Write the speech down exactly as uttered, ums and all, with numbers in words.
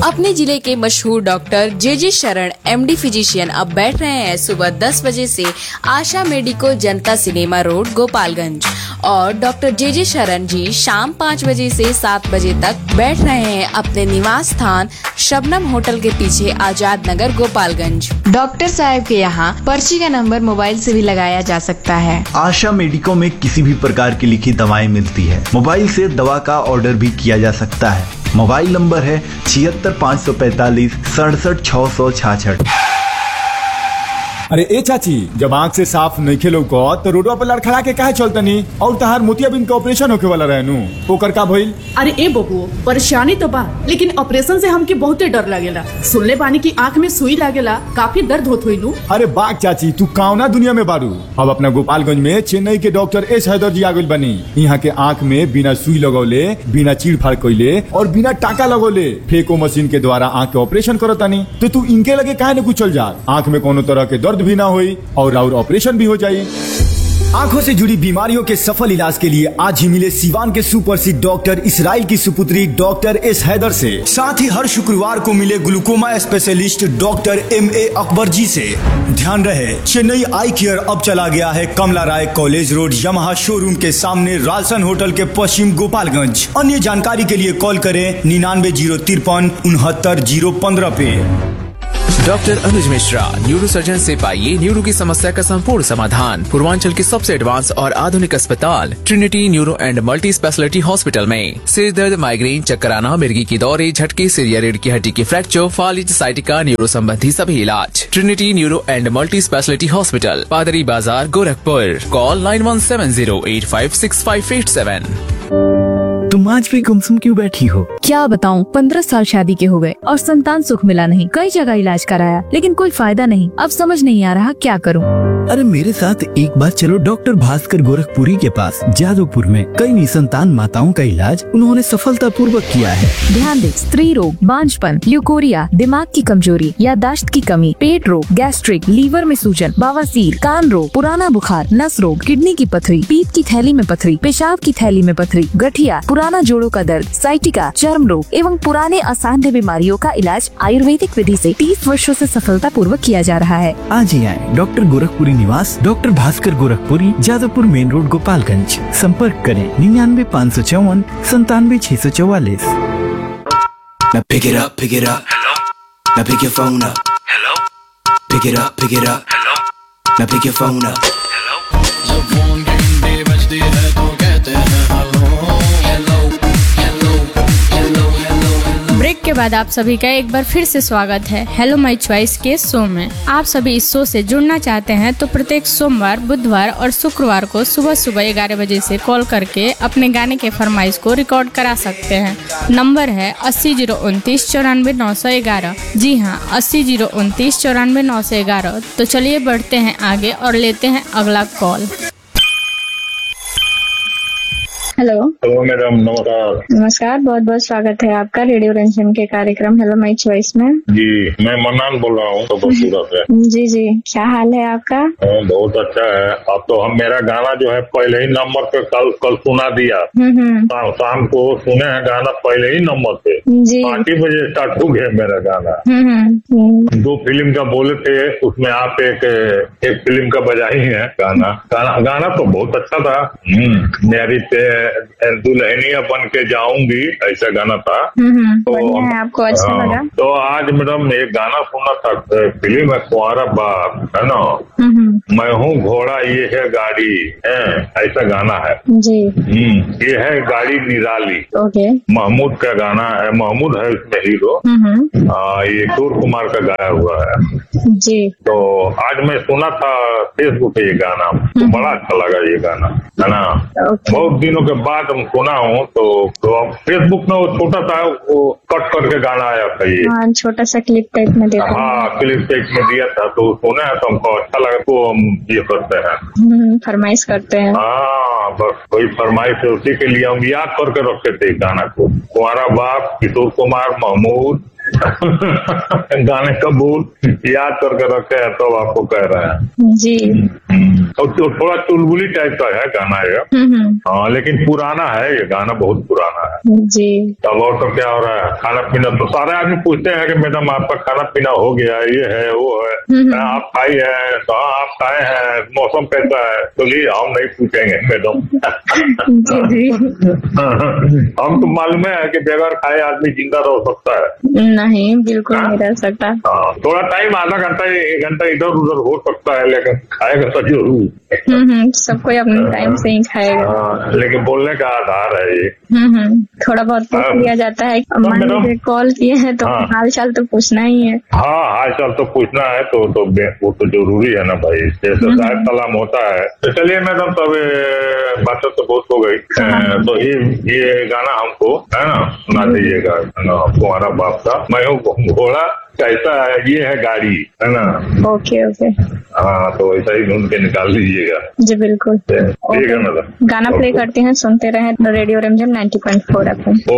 अपने जिले के मशहूर डॉक्टर जे जे शरण एमडी फिजिशियन अब बैठ रहे हैं सुबह दस बजे से आशा मेडिको जनता सिनेमा रोड गोपालगंज और डॉक्टर जे जे शरण जी शाम पाँच बजे से सात बजे तक बैठ रहे हैं अपने निवास स्थान शबनम होटल के पीछे आजाद नगर गोपालगंज। डॉक्टर साहब के यहाँ पर्ची का नंबर मोबाइल से भी लगाया जा सकता है। आशा मेडिको में किसी भी प्रकार की लिखी दवाएं मिलती है। मोबाइल से दवा का ऑर्डर भी किया जा सकता है। मोबाइल नंबर है छिहत्तर पाँच सौ पैतालीस सड़सठ छह सौ छाछठ। अरे ए चाची, जब आँख से साफ नहीं खेलो को तो रोडवा पर लड़खड़ा के काहे चलतनी और तहार मोतियाबिंद के ऑपरेशन होके वाला रहनु ओकर का भइल? अरे ए बबुओ, परेशानी तो बा लेकिन ऑपरेशन से हमके बहुते डर लगेला। सुनले बानी की आँख में सुई लागेला, काफी दर्द होत होई नु। अरे बाग चाची, तू कौना दुनिया में बारू। अब अपना गोपालगंज में चेन्नई के डॉक्टर एस हैदर जी आगुल बनी। यहाँ के आँख में बिना सुई लगौले, बिना चीड़ फाड़ कइले और बिना टाका लगौले फेको मशीन के द्वारा आँख के ऑपरेशन करतानी। तो तू इनके लगे काहे न कुछ चल जा। आँख में कोनो तरह के दर्द भी ना होई और और ऑपरेशन भी हो जाये। आंखों से जुड़ी बीमारियों के सफल इलाज के लिए आज ही मिले सीवान के सुप्रसिद्ध डॉक्टर इसराइल की सुपुत्री डॉक्टर एस हैदर से। साथ ही हर शुक्रवार को मिले glaucoma specialist doctor M A Akbar जी से। ध्यान रहे, चेन्नई आई केयर अब चला गया है कमला राय कॉलेज रोड यमहा शोरूम के सामने रालसन होटल के पश्चिम गोपालगंज। अन्य जानकारी के लिए कॉल करें निन्यानवे जीरो तिरपन उनहत्तर जीरो पंद्रह पे। डॉक्टर अनुज मिश्रा, न्यूरो सर्जन से पाइए न्यूरो की समस्या का संपूर्ण समाधान। पूर्वांचल के सबसे एडवांस और आधुनिक अस्पताल Trinity neuro and multi speciality hospital में सिर दर्द, माइग्रेन, चक्कर आना, मिर्गी की दौरे, झटके, सिर या रीढ़ की हड्डी की फ्रैक्चर, फालिज, साइटिका, न्यूरो संबंधी सभी इलाज। Trinity neuro and multi speciality hospital, पादरी बाजार, Gorakhpur. Call nine one seven zero eight five six five eight seven. तुम आज भी गुमसुम क्यों बैठी हो? क्या बताऊं, पंद्रह साल शादी के हो गए और संतान सुख मिला नहीं। कई जगह इलाज कराया लेकिन कोई फायदा नहीं। अब समझ नहीं आ रहा क्या करूं। अरे मेरे साथ एक बार चलो डॉक्टर भास्कर गोरखपुरी के पास। जादवपुर में कई निसंतान माताओं का इलाज उन्होंने सफलता पूर्वक किया है। ध्यान दे, स्त्री रोग, बांझपन, ल्यूकोरिया, दिमाग की कमजोरी, याददाश्त की कमी, पेट रोग, गैस्ट्रिक, लीवर में सूजन, बवासीर, कान रोग, पुराना बुखार, नस रोग, किडनी की पथरी, पीत की थैली में पथरी, पेशाब की थैली में पथरी, गठिया, पुराना जोड़ों का दर्द, साइटिका, चर्म रोग एवं पुराने असाध्य बीमारियों का इलाज आयुर्वेदिक विधि से तीस वर्षों से सफलता पूर्वक किया जा रहा है। आज ही आए डॉक्टर गोरखपुरी निवास, doctor Bhaskar Gorakhpuri, Jadavpur main road Gopalganj. संपर्क करें निन्यानवे पाँच सौ चौवन संतानवे छह सौ चौवालीस। Now pick it up, pick it up. Hello. Now pick your phone up. Hello. Pick it up, pick it up. Hello. Now pick your phone up. Hello. जब फोन घंटे बजती है तो कहते हैं hello hello hello hello hello. Break के बाद आप सभी का एक बार फिर से स्वागत है हेलो माई चॉइस के शो में। आप सभी इस शो से जुड़ना चाहते हैं तो प्रत्येक सोमवार, बुधवार और शुक्रवार को सुबह सुबह ग्यारह बजे से कॉल करके अपने गाने के फरमाइश को रिकॉर्ड करा सकते हैं। नंबर है अस्सी जीरो उनतीस चौरानवे नौ सौ ग्यारह। जी हाँ, अस्सी जीरो उनतीस चौरानवे नौ सौ ग्यारह। तो चलिए बढ़ते हैं आगे और लेते हैं अगला कॉल। हेलो हेलो मैडम, नमस्कार। नमस्कार, बहुत बहुत स्वागत है आपका रेडियो रंजन के कार्यक्रम हेलो माई चॉइस में। जी, मैं मन्नान बोल रहा हूँ तो सूरत से। जी जी, क्या हाल है आपका? बहुत अच्छा है। अब तो हम मेरा गाना जो है पहले ही नंबर पे कल कल सुना दिया। शाम को सुने हैं गाना पहले ही नंबर पे। पाँच ही बजे स्टार्ट हो गया मेरा गाना। दो फिल्म का बोले थे, उसमें आप एक एक फिल्म का बजाई है गाना। गाना गाना तो बहुत अच्छा था। मेरी पे दुल्हनिया बन के जाऊंगी, ऐसा गाना था। तो आपको अच्छा लगा? तो आज मैडम एक गाना सुना था, फिल्म है कुंवारा बाप, है ना। मैं हूँ घोड़ा ये है गाड़ी, है ऐसा गाना है जी। ये है गाड़ी निराली। ओके। महमूद का गाना है, महमूद है इसमें हीरो। आ, ये किशोर कुमार का गाया हुआ है जी। तो आज मैं सुना था फेसबुक पे ये गाना, तो बड़ा अच्छा लगा ये गाना, है ना। बहुत दिनों के बाद हम सुना हूँ तो, तो फेसबुक में वो छोटा था, वो कट करके गाना आया था ये। हाँ, छोटा सा क्लिप टाइप में दिया। हाँ, क्लिप टाइप में दिया था तो सुना है तो हमको अच्छा लगा, तो हम ये करते हैं, फरमाइश करते हैं। हाँ, बस कोई फरमाइश है, उसी के लिए हम याद करके रखते थे गाना को। कुंवारा बाप, किशोर कुमार, महमूद गाने का बोल याद करके रखे हैं तो आपको कह रहे हैं जी। और तो थोड़ा चुलबुली टाइप का है गाना ये। हाँ, लेकिन पुराना है ये गाना, बहुत पुराना है जी। तब और तो क्या हो रहा है, खाना पीना तो सारे आदमी पूछते हैं कि मैडम आपका खाना पीना हो गया, ये है वो है, आप खाई है तो हाँ आप खाए हैं, मौसम कैसा है, तो ये हम नहीं पूछेंगे मैडम। हम तो मालूम है कि बगैर खाए आदमी जिंदा रह सकता है? नहीं, बिल्कुल नहीं रह सकता। हाँ, थोड़ा टाइम आधा घंटा एक घंटा इधर उधर हो सकता है, लेकिन खाएगा तो जरूर। सब कोई अपने टाइम से ही खाएगा। लेकिन बोलने का आधार है ये। थोड़ा बहुत पूछ लिया जाता है, मान लीजिए कॉल किए हैं तो हाल चाल तो पूछना ही है। हाँ, हाल चाल तो पूछना है, तो तो वो तो जरूरी है ना भाई, जैसे साहब सलाम होता है। तो चलिए मैडम, तब बात तो बहुत हो गई, तो ये ये गाना हमको है ना सुना दीजिएगा तुम्हारा बाप का, मैं हूँ घोड़ा कैसा है, ये है गाड़ी, है ना। Okay okay. हाँ, तो ऐसा ही ढूंढ के निकाल लीजिएगा। जी बिल्कुल, ठीक है मैडम। गाना प्ले करते हैं, सुनते रहे रेडियो रिमझिम ninety point four F M.